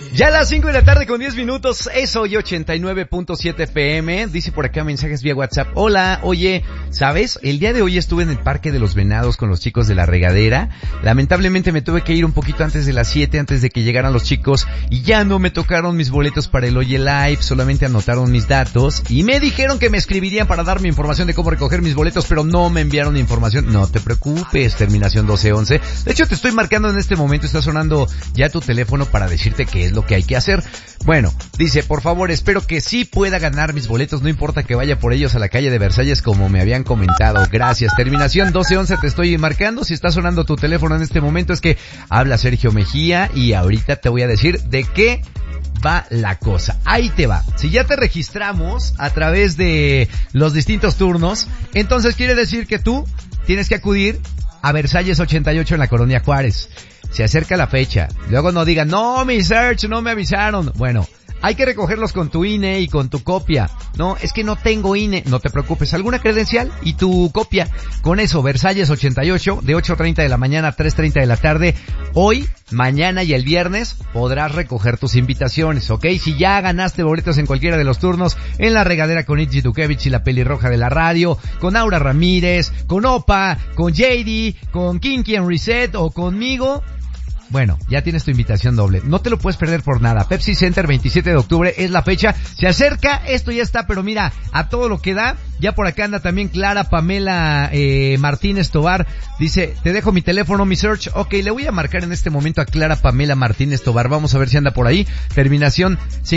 Ya a las 5 de la tarde con 10 minutos, es hoy 89.7 FM, dice por acá mensajes vía WhatsApp. Hola, oye, ¿sabes? El día de hoy estuve en el Parque de los Venados con los chicos de La Regadera. Lamentablemente me tuve que ir un poquito antes de las 7, antes de que llegaran los chicos, y ya no me tocaron mis boletos para el Oye Live, solamente anotaron mis datos, y me dijeron que me escribirían para darme información de cómo recoger mis boletos, pero no me enviaron información. No te preocupes, terminación 1211. De hecho, te estoy marcando en este momento, está sonando ya tu teléfono para decirte qué es lo que hay que hacer. Bueno, dice, por favor, espero que sí pueda ganar mis boletos, no importa que vaya por ellos a la calle de Versalles como me habían comentado. Gracias. Terminación 1211 te estoy marcando. Si está sonando tu teléfono en este momento es que habla Sergio Mejía y ahorita te voy a decir de qué va la cosa. Ahí te va. Si ya te registramos a través de los distintos turnos, entonces quiere decir que tú tienes que acudir a Versalles 88 en la Colonia Juárez. Se acerca la fecha. Luego no digan, no, mi search, no me avisaron. Bueno, hay que recogerlos con tu INE y con tu copia. No, es que no tengo INE. No te preocupes, alguna credencial y tu copia. Con eso, Versalles 88, de 8:30 de la mañana a 3:30 de la tarde. Hoy, mañana y el viernes podrás recoger tus invitaciones, ¿ok? Si ya ganaste boletos en cualquiera de los turnos, en La Regadera con Itzi Dukevich y la pelirroja de la radio, con Aura Ramírez, con Opa, con JD, con Kinky and Reset o conmigo, bueno, ya tienes tu invitación doble. No te lo puedes perder por nada. Pepsi Center, 27 de octubre es la fecha. Se acerca, esto ya está, pero mira, a todo lo que da. Ya por acá anda también Clara Pamela Martínez Tobar. Dice, te dejo mi teléfono, mi search. Ok, le voy a marcar en este momento a Clara Pamela Martínez Tobar. Vamos a ver si anda por ahí. Terminación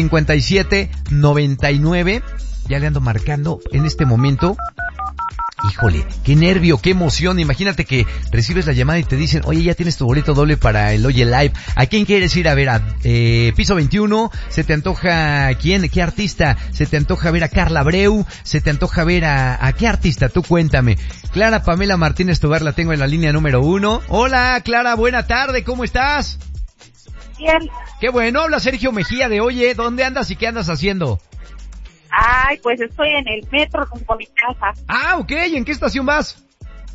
5799. Ya le ando marcando en este momento. Híjole, qué nervio, qué emoción. Imagínate que recibes la llamada y te dicen, oye, ya tienes tu boleto doble para el Oye Live. ¿A quién quieres ir a ver? A Piso 21, ¿se te antoja quién? ¿Qué artista? ¿Se te antoja ver a Carla Abreu? ¿Se te antoja ver a qué artista? Tú cuéntame. Clara Pamela Martínez Tobar la tengo en la línea número 1. Hola, Clara, buena tarde, ¿cómo estás? Bien. Qué bueno, habla Sergio Mejía de Oye, ¿dónde andas y qué andas haciendo? Ay, pues estoy en el metro con mi casa. Ah, ok, ¿en qué estación vas?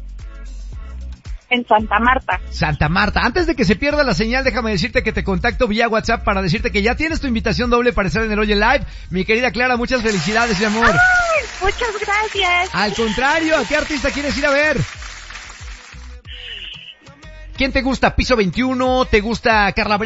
En Santa Marta. Santa Marta. Antes de que se pierda la señal, déjame decirte que te contacto vía WhatsApp para decirte que ya tienes tu invitación doble para estar en el Oye Live. Mi querida Clara, muchas felicidades, mi amor. Ay, muchas gracias. Al contrario, ¿a qué artista quieres ir a ver? ¿Quién te gusta? ¿Piso 21? ¿Te gusta Carla Abreu?